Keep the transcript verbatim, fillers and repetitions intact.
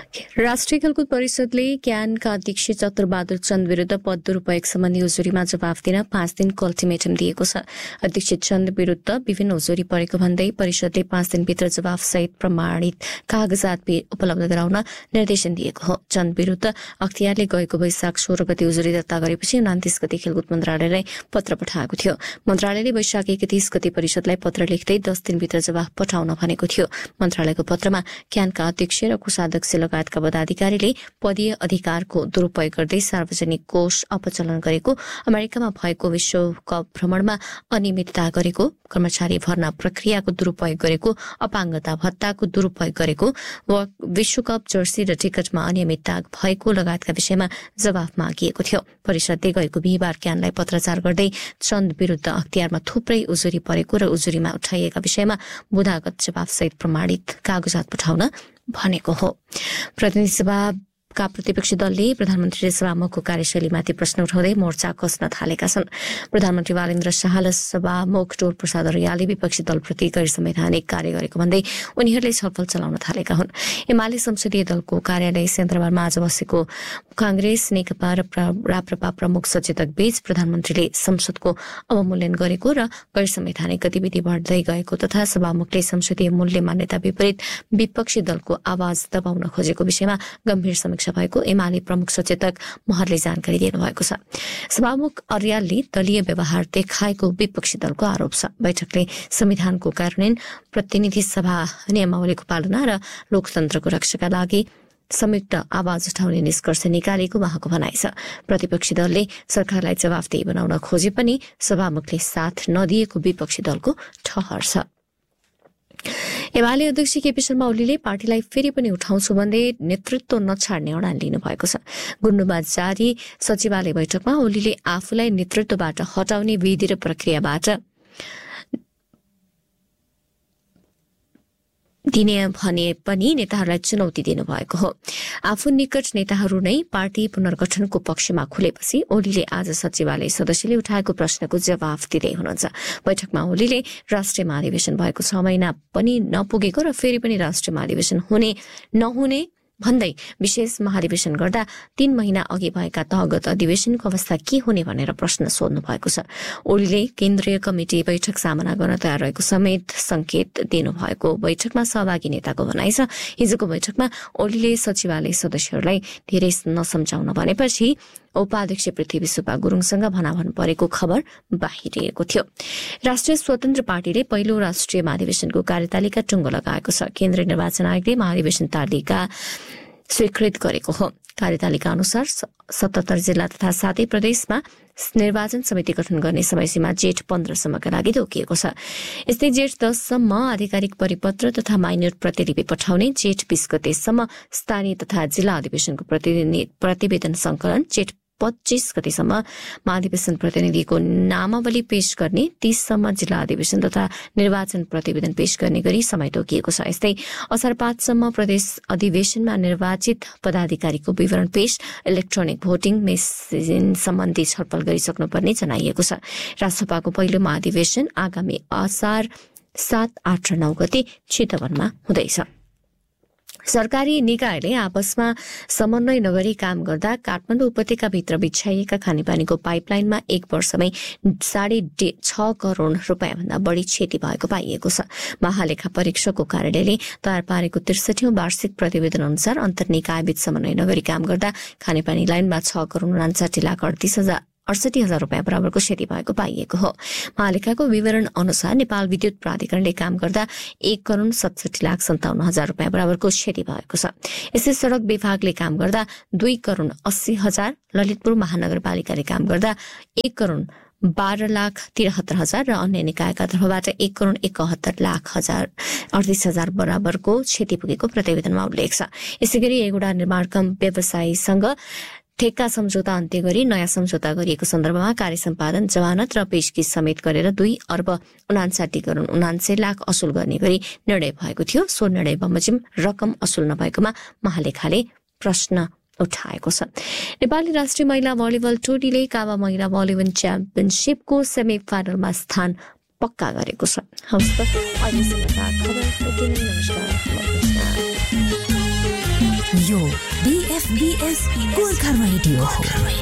राष्ट्रिय खेलकुद परिषदले क्यानका अध्यक्ष चतुरबहादुर चन्द विरूद्ध पद दुरूपयोग सम्बन्धी उजुरीमा जवाफ दिन पाँच दिनको अल्टिमेटम दिएको छ। अध्यक्ष चन्द विरूद्ध विभिन्न उजुरी परेको भन्दै परिषदले पाँच दिनभित्र जवाफ सहित प्रमाणित कागजात उपलब्ध गराउन निर्देशन दिएको हो। चन्द विरूद्ध अख्तियारले गएको वैशाख सोह्र गते उजुरी दर्ता गरेपछि उनातिस गते खेलकुद मन्त्रालयलाई पत्र पठाएको थियो। मन्त्रालयले वैशाख एकतीस गते परिषदलाई पत्र लेख्दै दस दिनभित्र जवाफ पठाउन भनेको थियो। मन्त्रालयको पत्रमा क्यानका अध्यक्ष र कोषाध्यक्ष लगायतका पदाधिकारीले पदीय अधिकारको दुरूपयोग गर्दै सार्वजनिक कोष अपचलन गरेको, अमेरिकामा भएको विश्वकप भ्रमणमा अनियमितता गरेको, कर्मचारी भर्ना प्रक्रियाको दुरूपयोग गरेको, अपाङ्गता भत्ताको दुरूपयोग गरेको, विश्वकप जर्सी र टिकटमा अनियमितता भएको लगायतका विषयमा जवाफ मागिएको थियो। परिषदले गएको बिहिबार क्यानलाई पत्राचार गर्दै चन्द विरूद्ध अख्तियारमा थुप्रै उजुरी परेको र उजुरीमा उठाइएका विषयमा बुदागत जवाफसहित प्रमाणित कागजात पठाउन भनेको हो। प्रतिनिधि सभाका प्रतिपक्षी दलले प्रधानमन्त्री र सभामुखको कार्यशैलीमाथि प्रश्न उठाउँदै मोर्चा कस्न थालेका छन्। प्रधानमन्त्री बालेन्द्र शाह र सभामुख टोल प्रसाद अर्यालले विपक्षी दलप्रति गैर संवैधानिक कार्य गरेको भन्दै उनीहरूले छलफल चलाउन थालेका हुन्। एमाले संसदीय दलको कार्यालय सिंहदरबारमा आज बसेको कांग्रेस, नेकपा र राप्रपा प्रमुख सचेतक बीच प्रधानमन्त्रीले संसदको अवमूल्यन गरेको र गैर संवैधानिक गतिविधि बढ्दै गएको तथा सभामुखले संसदीय मूल्य मान्यता विपरीत विपक्षी दलको आवाज दबाउन खोजेको विषयमा गम्भीर समीक्षा भएको एमाले प्रमुख सचेतक महरले जानकारी दिनुभएको छ। सभामुख अर्यालले दलीय व्यवहार देखाएको विपक्षी दलको आरोप छ। बैठकले संविधानको कार्यान्वयन, प्रतिनिधि सभा नियमावलीको पालना र लोकतन्त्रको रक्षाका लागि संयुक्त आवाज उठाउने निष्कर्ष निकालेको उहाँको भनाइ छ। प्रतिपक्षी दलले सरकारलाई जवाफदेही बनाउन खोजे पनि सभामुखले साथ नदिएको विपक्षी दलको ठहर छ। एमाले अध्यक्ष केपी शर्मा ओलीले पार्टीलाई फेरि पनि उठाउँछु भन्दै नेतृत्व नछाड्ने अडान लिनु भएको छ। गुन्डुमा जारी सचिवालय बैठकमा ओलीले आफूलाई नेतृत्वबाट हटाउने विधि र प्रक्रियाबाट दिने भने पनि नेताहरूलाई चुनौती दिनुभएको हो। आफू निकट नेताहरू नै पार्टी पुनर्गठनको पक्षमा खुलेपछि ओलीले आज सचिवालय सदस्यले उठाएको प्रश्नको जवाफ दिँदै हुनुहुन्छ। बैठकमा ओलीले राष्ट्रिय महाधिवेशन भएको छ महिना पनि नपुगेको र फेरि पनि राष्ट्रिय महाधिवेशन हुने नहुने भन्दै विशेष महाधिवेशन गर्दा तीन महिना अघि भएका तहगत अधिवेशनको अवस्था के हुने भनेर प्रश्न सोध्नु भएको छ। ओलीले केन्द्रीय कमिटी बैठक सामना गर्न तयार रहेको समेत संकेत दिनुभएको बैठकमा सहभागी नेताको भनाइ छ। हिजोको बैठकमा ओलीले सचिवालय सदस्यहरूलाई धेरै नसम्झाउन भनेपछि उपाध्यक्ष पृथ्वी सुब्बा गुरुङसँग भनाभन परेको खबर बाहिरिएको थियो। राष्ट्रिय स्वतन्त्र पार्टीले पहिलो राष्ट्रिय महाधिवेशनको कार्यतालिका टुङ्गो लगाएको छ। केन्द्रीय निर्वाचन आयोगले महाधिवेशन तालिका स्वीकृत गरेको हो। कार्यतालिका अनुसार सतहत्तर जिल्ला तथा सातै प्रदेशमा निर्वाचन समिति गठन गर्ने समयसीमा जेठ पन्ध्रसम्मका लागि तोकिएको छ। यस्तै जेठ दससम्म आधिकारिक परिपत्र तथा माइनर प्रतिलिपि पठाउने, जेठ बीस गतेसम्म स्थानीय तथा जिल्ला अधिवेशनको प्रतिवेदन संकलन, जेठ पच्चीस गतेसम्म महाधिवेशन प्रतिनिधिको नामावली पेश गर्ने, तीससम्म जिल्ला अधिवेशन तथा निर्वाचन प्रतिवेदन पेश गर्ने गरी समय तोकिएको छ। यस्तै असार पाँचसम्म प्रदेश अधिवेशनमा निर्वाचित पदाधिकारीको विवरण पेश, इलेक्ट्रोनिक भोटिङ मेसिन सम्बन्धी छलफल गरिसक्नुपर्ने जनाइएको छ। राजसभाको पहिलो महाधिवेशन आगामी असार सात आठ र नौ गते चितवनमा हुँदैछ। सरकारी निकायले आपसमा समन्वय नगरी काम गर्दा काठमाडौँ उपत्यकाभित्र बिछाइएका खानेपानीको पाइपलाइनमा एक वर्षमै साढे छ करोड़ रुपियाँ भन्दा बढ़ी क्षति भएको पाइएको छ। महालेखा परीक्षकको कार्यालयले तयार पारेको त्रिसठीौं वार्षिक प्रतिवेदन अनुसार अन्तर्निकायबीच समन्वय नगरी काम गर्दा खानेपानी लाइनमा छ करोड़ उनासाठी लाख अडतिस हजार अडसठी हजार रुपियाँ बराबरको क्षति भएको पाइएको हो। महालेखाको विवरण अनुसार नेपाल विद्युत प्राधिकरणले काम गर्दा एक करोड़ सतसठी लाख सन्ताउन्न हजार रुपियाँ बराबरको क्षति भएको छ। यसै सड़क विभागले काम गर्दा दुई करोड़ अस्सी हजार, ललितपुर महानगरपालिकाले काम गर्दा एक करोड़ बाह्र लाख तिहत्तर हजार र अन्य निकायका तर्फबाट एक करोड़ एकहत्तर लाख हजार अडतिस हजार बराबरको क्षति पुगेको प्रतिवेदनमा उल्लेख छ। यसै गरी एगुडा निर्माण कम व्यवसायीसँग ठेक्का सम्झौता अन्त्य गरी नयाँ सम्झौता गरिएको सन्दर्भमा कार्य सम्पादन, जमानत र पेशकी समेत गरेर दुई अर्ब उनासाठी करोड़ उनान्सय लाख असुल गर्ने गरी निर्णय भएको थियो। सो निर्णय बमोजिम रकम असुल नभएकोमा महालेखाले प्रश्न उठाएको छ। नेपाली राष्ट्रिय महिला भलिबल टोलीले काबा महिला भलिबल च्याम्पियनशीपको सेमी फाइनलमा स्थान पक्का गरेको छ। हवस् त अहिलेसम्मका खबर यति नै। नमस्कार। यो बीएफबीएस गोर्खा रेडियो हो।